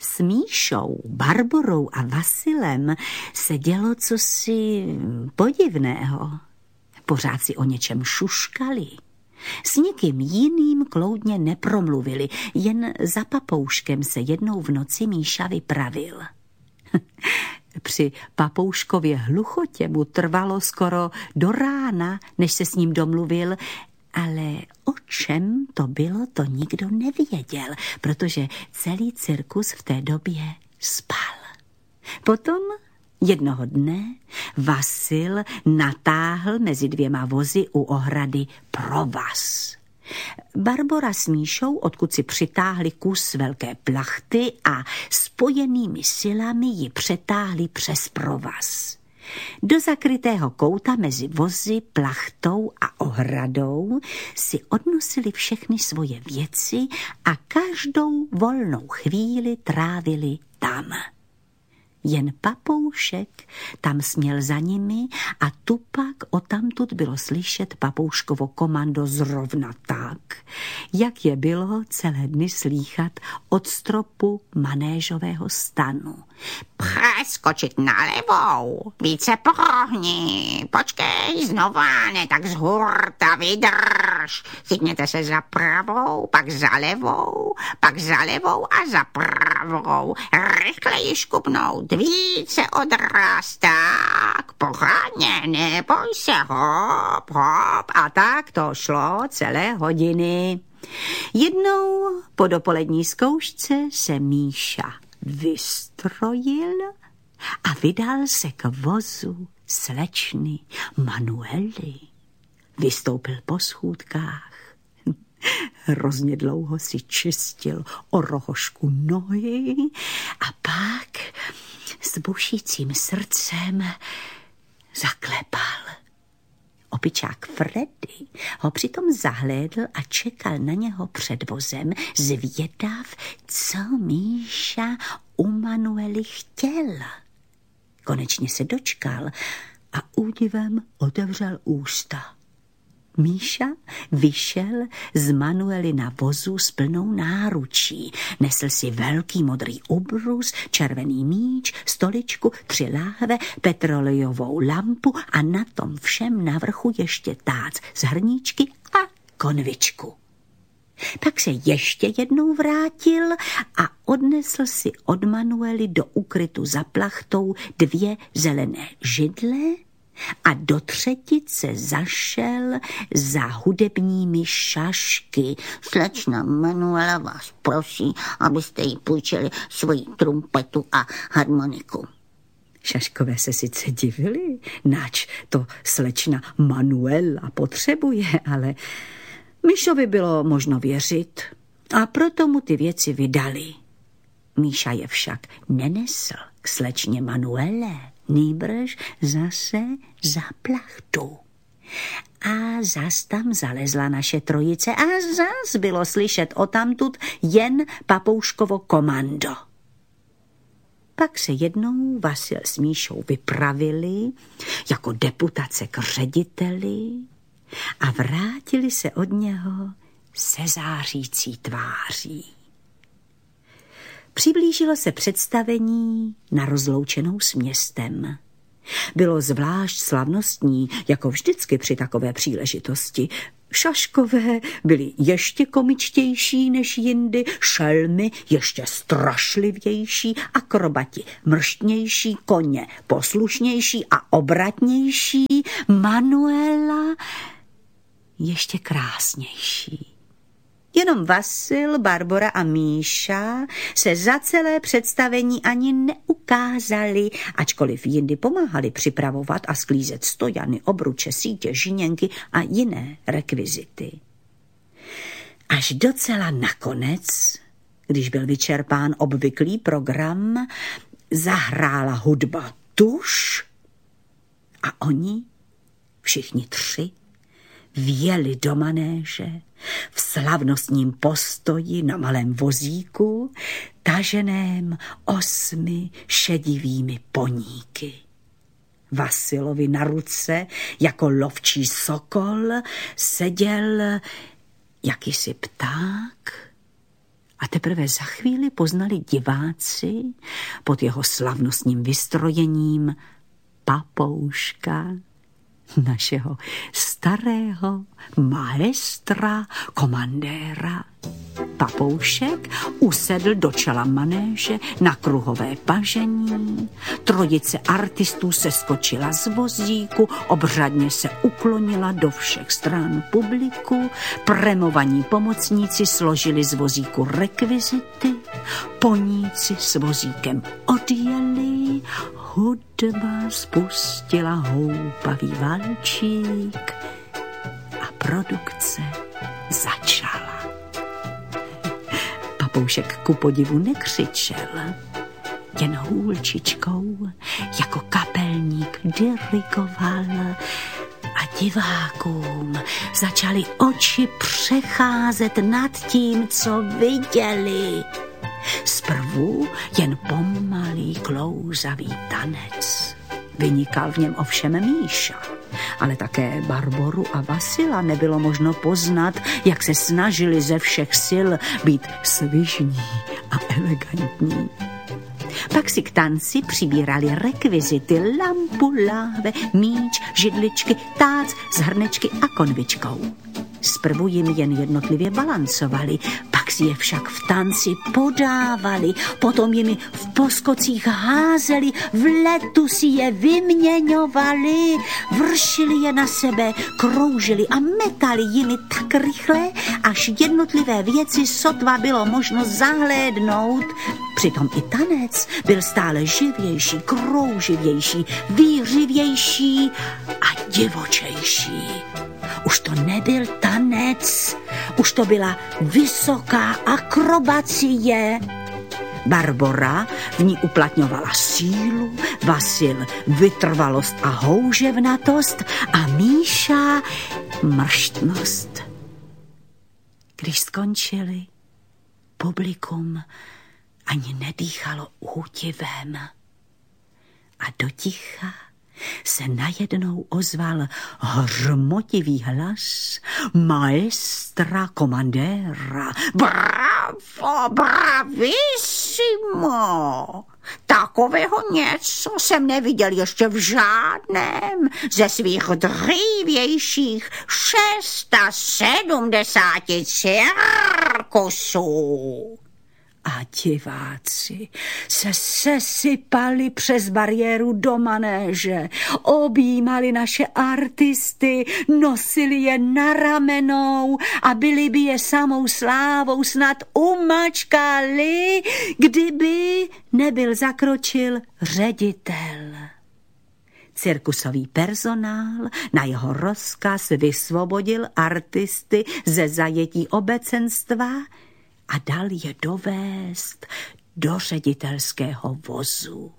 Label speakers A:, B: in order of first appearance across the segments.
A: S Míšou, Barborou a Vasilem se dělo cosi podivného. Pořád si o něčem šuškali. S nikým jiným kloudně nepromluvili, jen za papouškem se jednou v noci Míša vypravil. Při papouškově hluchotě mu trvalo skoro do rána, než se s ním domluvil, ale o čem to bylo, to nikdo nevěděl, protože celý cirkus v té době spal. Potom jednoho dne Vasil natáhl mezi dvěma vozy u ohrady provaz. Barbora s Míšou, odkud si přitáhli kus velké plachty a spojenými silami ji přetáhli přes provaz. Do zakrytého kouta mezi vozy, plachtou a ohradou si odnosili všechny svoje věci a každou volnou chvíli trávili tam. Jen papoušek tam směl za nimi a tupak odtamtud bylo slyšet papouškovo komando zrovna tak, jak je bylo celé dny slýchat od stropu manéžového stanu.
B: Přeskočit na levou, více prohni, počkej znova, ne tak z hurta, vydrž. Chytněte se za pravou, pak za levou a za pravou. Rychleji škupnout, více odraz, tak, pořádně, neboj se, hop, hop.
A: A tak to šlo celé hodiny. Jednou po dopolední zkoušce se Míša vystrojil a vydal se k vozu slečny Manuely. Vystoupil po schůdkách. Hrozně dlouho si čistil o rohošku nohy a pak s bušícím srdcem zaklepal. Opičák Freddy ho přitom zahlédl a čekal na něho před vozem, zvědav, co Míša u Manuely chtěl. Konečně se dočkal a údivem otevřel ústa. Míša vyšel z Manuely na vozu s plnou náručí. Nesl si velký modrý ubrus, červený míč, stoličku, 3 láhve, petrolejovou lampu a na tom všem navrchu ještě tác z hrníčky a konvičku. Pak se ještě jednou vrátil a odnesl si od Manuely do ukrytu za plachtou 2 zelené židle a do třetice zašel za hudebními šašky.
B: Slečna Manuela vás prosí, abyste jí půjčili svoji trumpetu a harmoniku.
A: Šaškové se sice divili, nač to slečna Manuela potřebuje, ale Míšovi bylo možno věřit a proto mu ty věci vydali. Míša je však nenesl k slečně Manuele, nýbrž zase za plachtu. A zas tam zalezla naše trojice a zas bylo slyšet odtamtud jen papouškovo komando. Pak se jednou Vasil s Míšou vypravili jako deputace k řediteli a vrátili se od něho se zářící tváří. Přiblížilo se představení na rozloučenou s městem. Bylo zvlášť slavnostní, jako vždycky při takové příležitosti. Šaškové byli ještě komičtější než jindy, šelmy ještě strašlivější, akrobati mrštnější, koně poslušnější a obratnější, Manuela ještě krásnější. Jenom Vasil, Barbora a Míša se za celé představení ani neukázali, ačkoliv jindy pomáhali připravovat a sklízet stojany, obruče, sítě, žiněnky a jiné rekvizity. Až docela nakonec, když byl vyčerpán obvyklý program, zahrála hudba tuš a oni, všichni 3, vjeli do manéže v slavnostním postoji na malém vozíku, taženém 8 šedivými poníky. Vasilovi na ruce, jako lovčí sokol, seděl jakýsi pták A teprve za chvíli poznali diváci pod jeho slavnostním vystrojením Papouška, našeho starého maestra, komandéra. Papoušek usedl do čela manéže na kruhové pažení. Trojice artistů se skočila z vozíku, obřadně se uklonila do všech stran publiku, premovaní pomocníci složili z vozíku rekvizity, poníci s vozíkem odjeli, hudba spustila houpavý valčík a produkce začala. Papoušek ku podivu nekřičel, jen hůlčičkou jako kapelník dirigoval a divákům začaly oči přecházet nad tím, co viděli. Zprvu jen pomalý klouzavý tanec. Vynikal v něm ovšem Míša, ale také Barboru a Vasila nebylo možno poznat, jak se snažili ze všech sil být svižní a elegantní. Pak si k tanci přibírali rekvizity, lampu, láhve, míč, židličky, tác s hrnečky a konvičkou. Zprvu jim jen jednotlivě balancovali, pak si je však v tanci podávali, potom jimi v poskocích házeli, v letu si je vyměňovali, vršili je na sebe, kroužili a metali jimi tak rychle, až jednotlivé věci sotva bylo možno zahlédnout. Přitom i tanec byl stále živější, krouživější, výřivější a divočejší. Už to nebyl tanec, už to byla vysoká akrobacie. Barbora v ní uplatňovala sílu, Vasil vytrvalost a houževnatost a Míša mrštnost. Když skončili, publikum ani nedýchalo údivem a do ticha se najednou ozval hromotivý hlas maestra komandéra.
B: Bravo, bravissimo! Takového něco jsem neviděl ještě v žádném ze svých dřívějších 670 cirkusů.
A: A diváci se sesypali přes bariéru do manéže, objímali naše artisty, nosili je na ramenou a byli by je samou slávou snad umačkali, kdyby nebyl zakročil ředitel. Cirkusový personál na jeho rozkaz vysvobodil artisty ze zajetí obecenstva a dal je dovést do ředitelského vozu.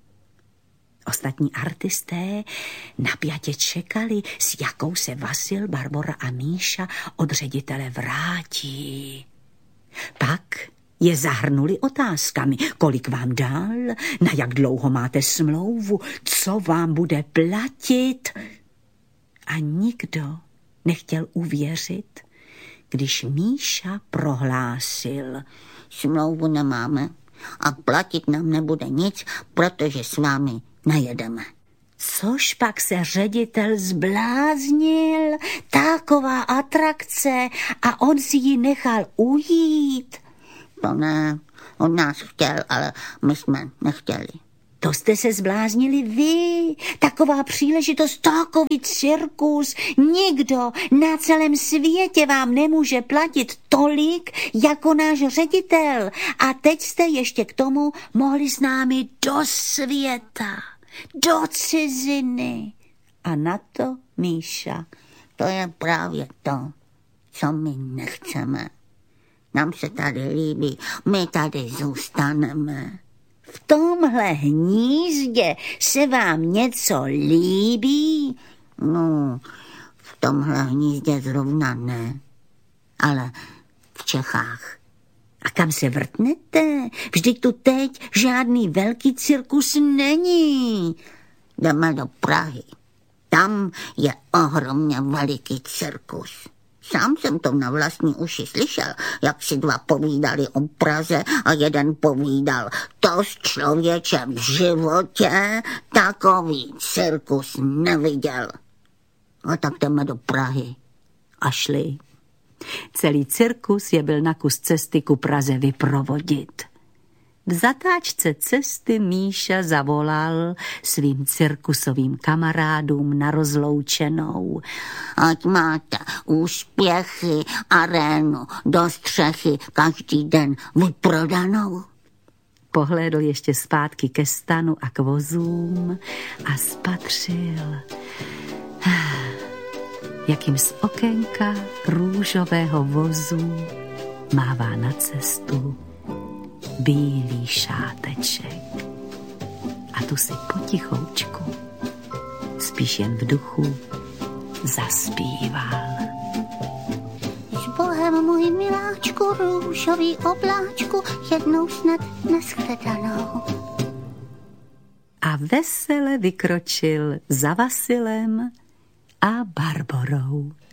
A: Ostatní artisté napjatě čekali, s jakou se Vasil, Barbora a Míša od ředitele vrátí. Pak je zahrnuli otázkami, kolik vám dal, na jak dlouho máte smlouvu, co vám bude platit. A nikdo nechtěl uvěřit, když Míša prohlásil:
B: Smlouvu nemáme a platit nám nebude nic, protože s vámi nejedeme.
A: Což pak se ředitel zbláznil, taková atrakce, a on si ji nechal ujít.
B: To ne, on nás chtěl, ale my jsme nechtěli.
A: To jste se zbláznili vy. Taková příležitost, takový cirkus. Nikdo na celém světě vám nemůže platit tolik jako náš ředitel. A teď jste ještě k tomu mohli s námi do světa, do ciziny. A na to, Míša?
B: To je právě to, co my nechceme. Nám se tady líbí, my tady zůstaneme.
A: V tomhle hnízdě se vám něco líbí?
B: No, v tomhle hnízdě zrovna ne, ale v Čechách.
A: A kam se vrtnete? Vždyť tu teď žádný velký cirkus není.
B: Jdeme do Prahy. Tam je ohromně veliký cirkus. Sám jsem to na vlastní uši slyšel, jak si dva povídali o Praze a jeden povídal, to s člověčem v životě takový cirkus neviděl. A tak jdeme do Prahy.
A: A šli. Celý cirkus je byl na kus cesty ku Praze vyprovodit. V zatáčce cesty Míša zavolal svým cirkusovým kamarádům na rozloučenou.
B: Ať máte úspěchy, arénu, do střechy každý den vyprodanou.
A: Pohlédl ještě zpátky ke stanu a k vozům a spatřil, jakým z okénka růžového vozu mává na cestu bílý šáteček. A tu si potichoučku, spíš jen v duchu, zaspíval.
B: S Bohem, můj miláčku, růžový obláčku, jednou snad neshledanou.
A: A vesele vykročil za Vasilem a Barborou.